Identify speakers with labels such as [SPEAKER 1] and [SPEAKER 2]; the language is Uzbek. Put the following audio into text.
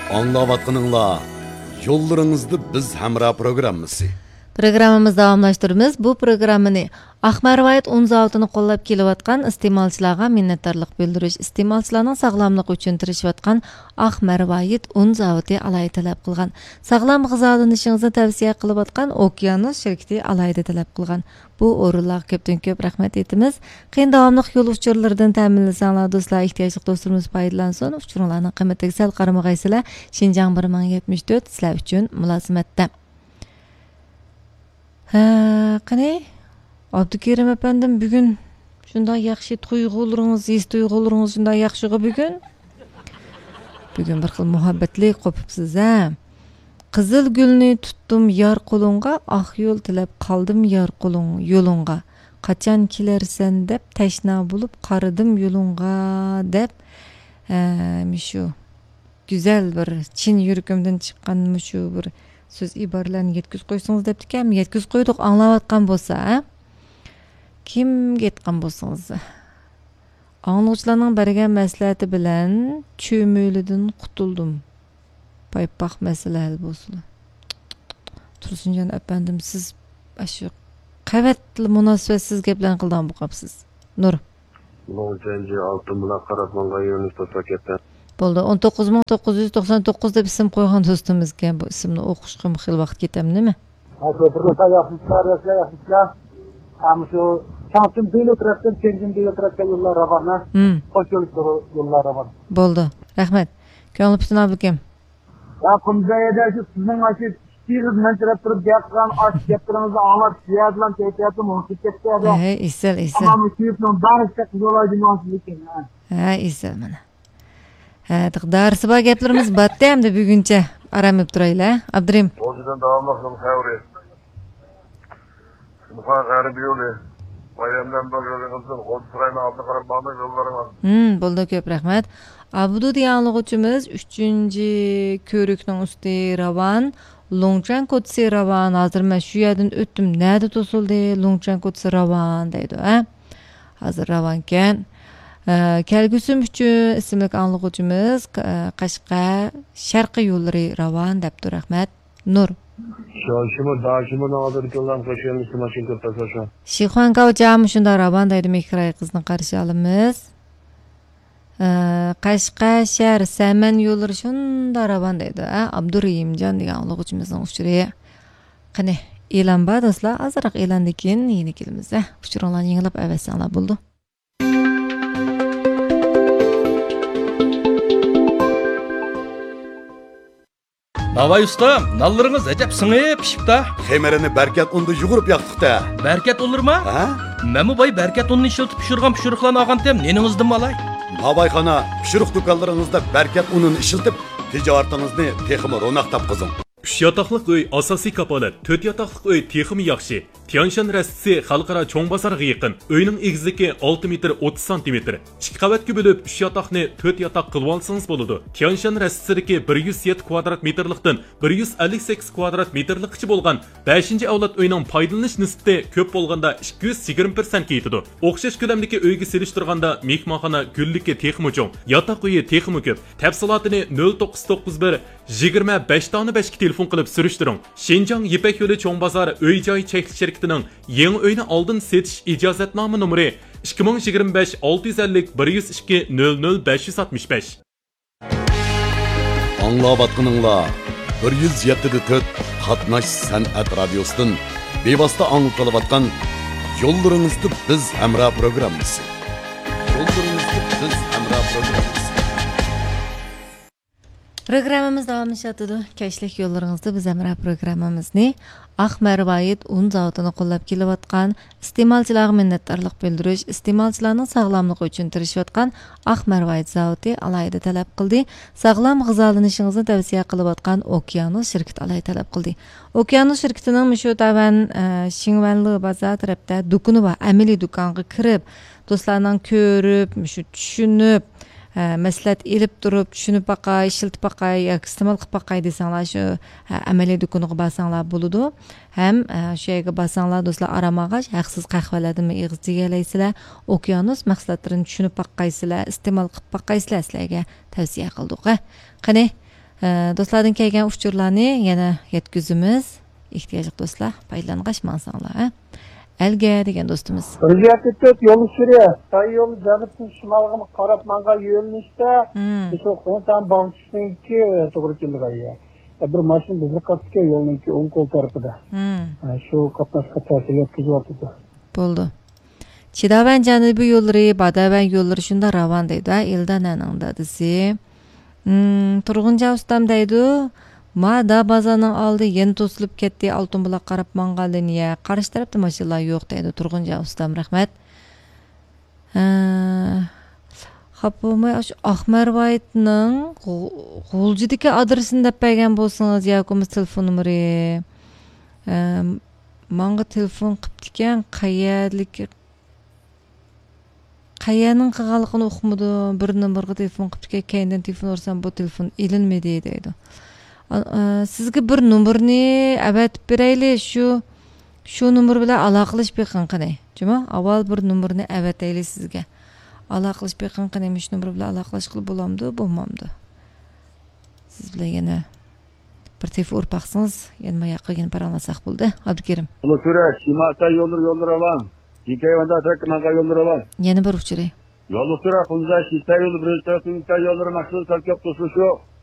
[SPEAKER 1] Anlavatqınınla yollarınızda biz hamra programmasi.
[SPEAKER 2] Programmamizni davomlashtiramiz. Bu programmani Ahmarvayit un zavodini qo'llab kelayotgan iste'molchilarga minnatdorlik bildirish, iste'molchilarning sog'lomligi uchun tirishayotgan Ahmarvayit un zavodi alayda talab qilgan. Sog'lom g'izolanishingizni tavsiya qilayotgan Okeanos shirkati alayda talab qilgan. Bu o'rinlarga ko'pdan ko'p rahmat aytamiz. Qiyin davomli yo'l uchurlaridan ta'minlasanglar do'stlar, ehtiyojli do'stlarimiz foydalansin. Uchurlarning qiymatiga sal qaramag'aysizlar. Shinjang 1074 sizlar uchun mulozimatda. Qani Abdukerim efendim bugün shunday yaxshi tuyg'ularingiz, his tuyg'ularingiz shunday yaxshiga bugün bir xil muhabbatli qopibsiz ha. Qizil gulni tutdim yar qo'lingga, ah yo'l tilab qoldim yar qo'ling yo'lingga. Qachon kelarsan deb tashna bo'lib qaridim yo'lingga deb shu güzel bir chin yuragimdan chiqqan shu bir söz ibarlarni yetkizib qo'ysangiz debdikan, yetkizib qo'ydik, anglayotgan bo'lsa, kim ketgan bo'lsangiz. Anglovchilarning bergan maslahati bilan cho'milidan qutuldim. Paypaq masala hal bo'lsin. Tursunjon efendim, siz shu qavatli munosabatsiz gaplarni qildan bo'qapsiz. Nur.
[SPEAKER 3] Lonjanji oltin bilan qarabonga yo'nalish to'saketdan.
[SPEAKER 2] Bo'ldi. 19999 deb ism qo'ygan do'stimizga bu ismni o'qishga xil vaqt ketamnimi?
[SPEAKER 4] Hozirda yaxshilar. Shu Şansım değil oturarsan, kendim değil oturarsan yollara varna. Hoş yollara var.
[SPEAKER 2] Bo'ldi. Rahmat. Ko'ngli putin abukam.
[SPEAKER 4] Ya kumzayada shu sizning aşı siz mentirib turib gapirgan aç gaplaringizni anglab siyadlan kayfiyati muhit ketdi.
[SPEAKER 2] Hey, isel.
[SPEAKER 4] Tamam, suyupning barcha yo'laydi nosizlik.
[SPEAKER 2] Ha, isel mana. Darsi bor gaplarimiz batda hamda buguncha aramib turaylar. Abdurim.
[SPEAKER 3] O'zidan davomli xavri. Muhar g'arib yo'li. Bayramdan bölgelerimizin Qo'shrayni oldi qarab bağlı yolları var.
[SPEAKER 2] Bo'ldi, ko'p rahmat. Abudu deganlig'uchimiz 3-ko'rikning usti Ravan, Longchan Kotsi Ravan. Hozir men shu yerdan o'tdim. Nada to'sildi? Longchan Kotsi Ravan deydi, ha? Hozir Ravan ekan. Kelgusim uchun ismli anglag'uchimiz Qashqar Sharqiy yo'llari Ravan debdi, rahmat. Nur.
[SPEAKER 3] Şaşımı daşımı nadir kıldan koşuyormuş maşin köptesi şu.
[SPEAKER 2] Şixuan Kavcam shunda Ravan deydi Mehray qizni qarshi olamiz. Qashqar shahar Saman yo'llari shunda Ravan deydi. Abdurrahimjon degan ulug'chimizning uchuri. Qani e'lon bor do'stlar, azroq e'londan keyin yana kelamiz. Uchurlarni yanglab avasanglar bo'ldi.
[SPEAKER 5] Davay usta, nallarınız acaba sınıp pişip da.
[SPEAKER 1] Xemerini berkat unda yugurub yaqtık da.
[SPEAKER 5] Berkat olur mu?
[SPEAKER 1] Ha?
[SPEAKER 5] Memu bay berkat ununu işiltip pişirganlarını ağan tem, neningizdim alay?
[SPEAKER 1] Babayxana, pişiriq do'konlaringizda berkat unini ishiltib, tijoratingizni texmi ro'naq topqizing.
[SPEAKER 6] 3 yataqlıq öy asosiy kapolat, 4 yataqlıq öy texmi yaxshi. Tianshan rastisi xalqaro cho'ng bozorga yaqin. Uyning egizligi 6 metr 30 cm. 2 qavatga bo'lib 3 yataqni 4 yataq qilib olsangiz bo'ladi. Tianshan rastisidagi 107 kvadrat metrlikdan 158 kvadrat metrlikcha bo'lgan 5-avlod uyning foydalanish nisbati ko'p bo'lganda 220% yetadi. O'xshash ko'lamdagi uyga selishtirganda mehmonxona gulligi texmi cho'ng, yataq uyi texmi ko'p. Tafsilotini 0991 25 dona 5 telefon qilib surishtiring. Shinjang Yipak yo'li cho'ng bozor uy-joy cheklanish shirkatining yangi uyni oldin setish ijozatnoma nomeri 2025 650 102 00 565.
[SPEAKER 1] Anglayotganinglar 107.4 Qatnash san'at radiosidan bevosita anglatyotgan yo'llaringizda biz hamra programmasi.
[SPEAKER 2] Programmamiz davom etadi. Kashlik yo'llaringizda biz hamra programmamizni Ahmarvayit un zavodini qo'llab kelayotgan, iste'molchilarga minnatdorlik bildirish, iste'molchilarning sog'lomligi uchun tirishayotgan Ahmarvayit zavodi alayda talab qildi. Sog'lom g'izolanishingizni tavsiya qilayotgan Okeanos shirkati alayda talab qildi. Okeanos shirkatining shu tavan Shingvanli bozor tarafda do'koni va amaliy do'konga kirib, do'stlarning ko'rib, shu tushunib maslahat elib turib, tushunib baqay, ishiltib baqay, iste'mol qilib baqay desanglar, shu amaliy do'koniga borsanlar bo'ladi. Ham shu yerga borsanlar do'stlar aramag'ach, haqsiz qahvalarni ig'iz tegalaysizlar, Okeanos mahsulotlarini tushunib baqaysizlar, iste'mol qilib baqaysizlar, sizlarga tavsiya qildik. Qani Do'stlardan kelgan uchurlarni yana yetkazimiz. Ehtiyojli do'stlar, foydalanqashmansanglar, ha. Elga degan do'stimiz.
[SPEAKER 4] Rüzgarda 4 yol sürüyor. Tay yolu janıpın şimalgını qarab manga yönlüşte. Şu kontan bağışınki to'g'ri keldi ya. Bir mashin bizni qatga yo'lning o'ng qo'l tarafida. Shu qatnashga ta'sir yetkazib
[SPEAKER 2] Bo'ldi. Chidavan janubiy yo'llari, Badavan yo'llari shunda ravon deydi, eldan ananda desi. Turg'unja ustam deydi. Mada bazaning oldi yen to'silib ketdi, oltin buloq qarab mangan liniya. Qarshi tarafda mashinalar yo'q deydi Turg'unja ustam, rahmat. Xapomay Ahmarvoyitning G'uljidagi adresini deb bergan bo'lsangiz, yoki telefon nomeri. Menga telefon qilibdikan, qayaning qilganligini o'qimadim. Bir nomerga telefon qilibdikan, keyindan telefon ursam bu telefon ilinmadi deydi. Sizga bir nomerni avatib berayli, shu nomer bilan aloqalash beqin qanday. Juma, avval bir nomerni avatayli sizga. Aloqalash beqin qanday, shu nomer bilan aloqalash qilib bo'lamdi, bo'lmamdi. Siz bilan yana bir telefon urpaqsınız, yana yoqqigan paranlasak bo'ldi. Abdukerim.
[SPEAKER 3] Ulu süre, şimata yoldur alan. Hikayevanda takmanga yoldur alan.
[SPEAKER 2] Yana bir uçuray.
[SPEAKER 3] Yolu süre, Hunza şita yolu, Brüzda Sunta yoldur, Maksul Sarkap Tosuşu.